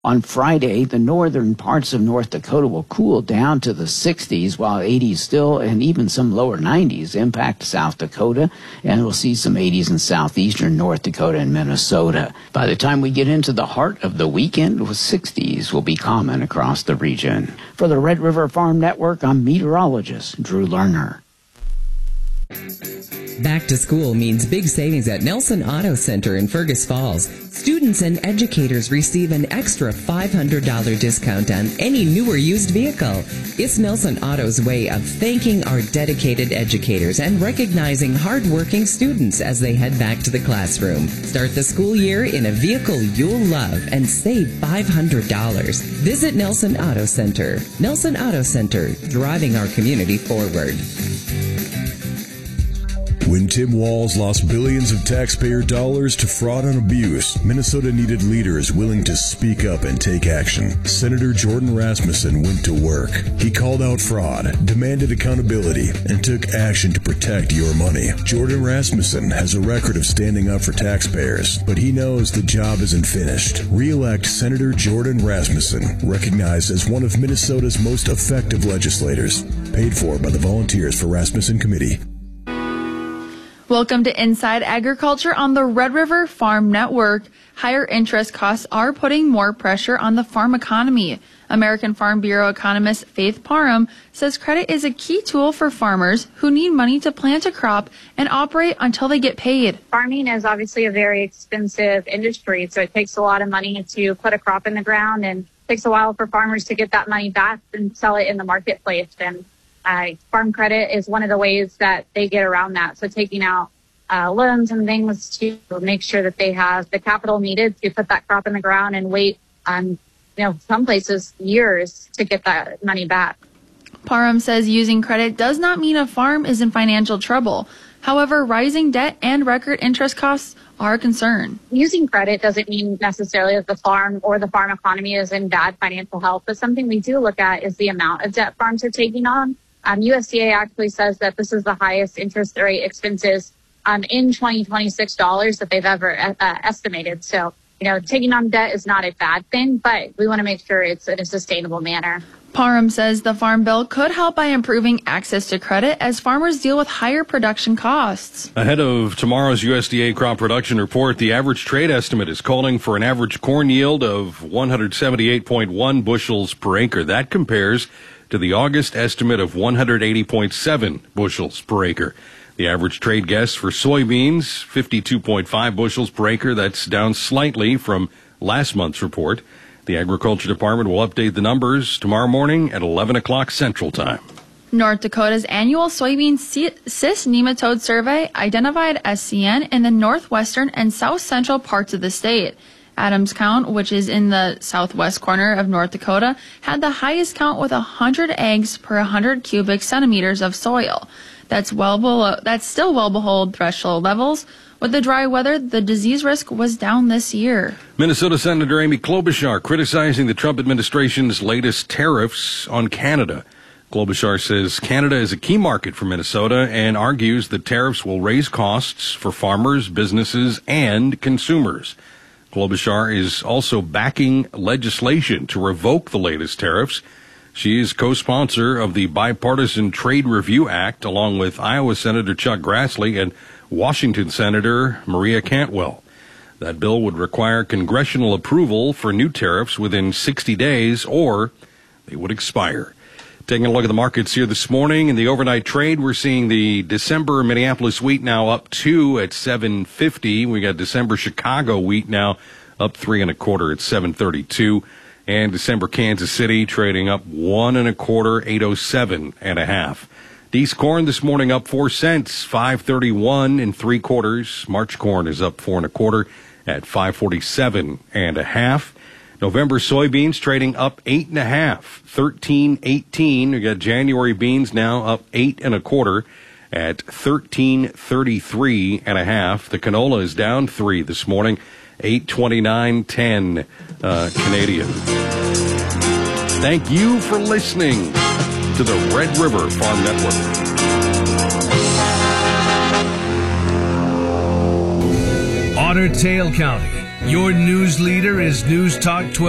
On Friday, the northern parts of North Dakota will cool down to the 60s, while 80s still and even some lower 90s impact South Dakota, and we'll see some 80s in southeastern North Dakota and Minnesota. By the time we get into the heart of the weekend, 60s will be common across the region. For the Red River Farm Network, I'm meteorologist Drew Lerner. Back to school means big savings at Nelson Auto Center in Fergus Falls. Students and educators receive an extra $500 discount on any new or used vehicle. It's Nelson Auto's way of thanking our dedicated educators and recognizing hardworking students as they head back to the classroom. Start the school year in a vehicle you'll love and save $500. Visit Nelson Auto Center. Nelson Auto Center, driving our community forward. When Tim Walz lost billions of taxpayer dollars to fraud and abuse, Minnesota needed leaders willing to speak up and take action. Senator Jordan Rasmussen went to work. He called out fraud, demanded accountability, and took action to protect your money. Jordan Rasmussen has a record of standing up for taxpayers, but he knows the job isn't finished. Re-elect Senator Jordan Rasmussen, recognized as one of Minnesota's most effective legislators. Paid for by the Volunteers for Rasmussen Committee. Welcome to Inside Agriculture on the Red River Farm Network. Higher interest costs are putting more pressure on the farm economy. American Farm Bureau economist Faith Parham says credit is a key tool for farmers who need money to plant a crop and operate until they get paid. Farming is obviously a very expensive industry, so it takes a lot of money to put a crop in the ground, and it takes a while for farmers to get that money back and sell it in the marketplace. And farm credit is one of the ways that they get around that. So taking out loans and things to make sure that they have the capital needed to put that crop in the ground and wait on, some places years to get that money back. Parham says using credit does not mean a farm is in financial trouble. However, rising debt and record interest costs are a concern. Using credit doesn't mean necessarily that the farm or the farm economy is in bad financial health, but something we do look at is the amount of debt farms are taking on. USDA actually says that this is the highest interest rate expenses in 2026 dollars that they've ever estimated. So, taking on debt is not a bad thing, but we want to make sure it's in a sustainable manner. Parham says the Farm Bill could help by improving access to credit as farmers deal with higher production costs. Ahead of tomorrow's USDA crop production report, the average trade estimate is calling for an average corn yield of 178.1 bushels per acre. That compares to the August estimate of 180.7 bushels per acre. The average trade guess for soybeans, 52.5 bushels per acre. That's down slightly from last month's report. The Agriculture Department will update the numbers tomorrow morning at 11 o'clock Central Time. North Dakota's annual soybean cyst nematode survey identified SCN in the northwestern and south central parts of the state. Adams Count, which is in the southwest corner of North Dakota, had the highest count with 100 eggs per 100 cubic centimeters of soil. That's still well below threshold levels. With the dry weather, the disease risk was down this year. Minnesota Senator Amy Klobuchar criticizing the Trump administration's latest tariffs on Canada. Klobuchar says Canada is a key market for Minnesota and argues that tariffs will raise costs for farmers, businesses, and consumers. Klobuchar is also backing legislation to revoke the latest tariffs. She is co-sponsor of the Bipartisan Trade Review Act, along with Iowa Senator Chuck Grassley and Washington Senator Maria Cantwell. That bill would require congressional approval for new tariffs within 60 days, or they would expire. Taking a look at the markets here this morning. In the overnight trade, we're seeing the December Minneapolis wheat now up 2 at $7.50. We got December Chicago wheat now up 3 1/4 at $7.32. And December Kansas City trading up 1 1/4, 807 1/2. Deese corn this morning up 4 cents, 5.31 3/4. March corn is up 4 1/4 at 5.47 1/2. November soybeans trading up 8 1/2, 13.18. We got January beans now up 8 1/4 at 13.33 1/2. The canola is down 3 this morning, 8.29.10 Canadian. Thank you for listening to the Red River Farm Network. Otter Tail County. Your news leader is News Talk 12.